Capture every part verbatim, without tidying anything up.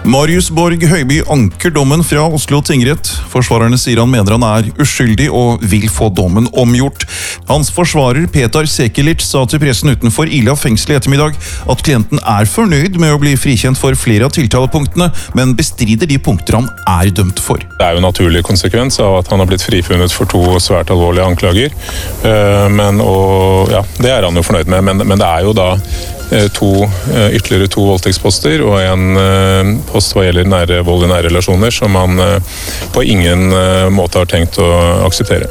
Marius Borg Høiby anker dommen fra Oslo tingrett. Forsvarerne sier han mener han er uskyldig og vil få dommen omgjort. Hans forsvarer Petar Sekelic sa til pressen utenfor Ila fengsel i ettermiddag at klienten er fornøyd med å bli frikjent for flere av tiltalepunktene, men bestrider de punkter han er dømt for. Det er jo en naturlig konsekvens av at han har blitt frifunnet for to svært alvorlige anklager, men, og, ja, det er han jo fornøyd med, men, men det er jo da to, ytterligere to voldtektsposter og en post hva gjelder nære vold i nære relasjoner som man på ingen måte har tenkt å akseptere.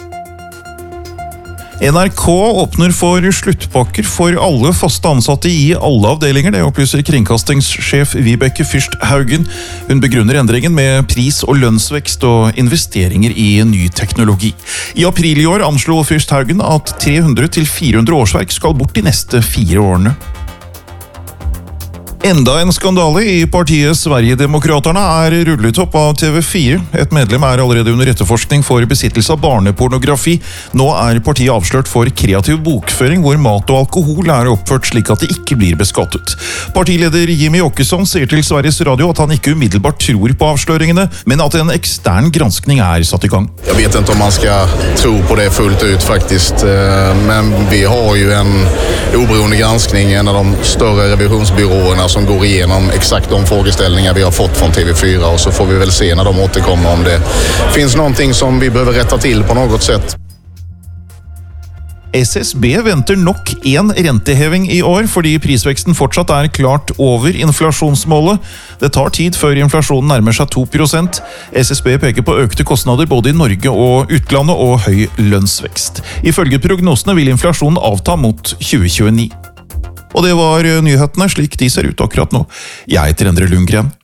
N R K åpner for sluttpakker for alle faste ansatte i alle avdelinger, det opplyser kringkastingssjef Vibeke Fyrst Haugen. Hun begrunner endringen med pris- og lønnsvekst og investeringer i ny teknologi. I april i år anslo Fyrst Haugen at tre hundre til fire hundre årsverk skal bort de neste fire årene. Enda en skandale i partiet Sverigedemokraterna er rullet opp av T V fire. Et medlem er allerede under etterforskning for besittelse av barnepornografi. Nå er partiet avslørt for kreativ bokføring, hvor mat og alkohol er oppført slik at det ikke blir beskattet. Partileder Jimmy Åkesson sier til Sveriges Radio at han ikke umiddelbart tror på avsløringene, men at en ekstern granskning er satt i gang. Jeg vet ikke om man skal tro på det fullt ut faktisk, men vi har jo en oberoende granskning, en av de større revisjonsbyråene som går igenom exakt de frågeställningar vi har fått från T V fyra, och så får vi väl se när de återkommer om det finns någonting som vi behöver rätta till på något sätt. S S B venter nok en renteheving i år, fordi prisveksten fortsatt er klart over inflasjonsmålet. Det tar tid før inflasjonen nærmer seg to prosent. S S B peker på økte kostnader både i Norge og utlandet og høy lønnsvekst. Ifølge prognosene vil inflasjonen avta mot tjue tjueni. Og det var nyhetene slik de ser ut akkurat nå. Jeg heter Endre Lundgren.